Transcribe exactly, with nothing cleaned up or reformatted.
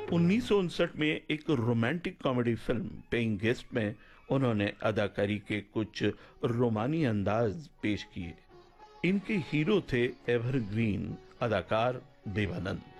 उन्नीस सौ उनसठ में एक romantic comedy film paying guest में उन्होंने अदाकारी के कुछ रोमानी अंदाज पेश किए। इनके हीरो थे एवरग्रीन अदाकार देवानंद।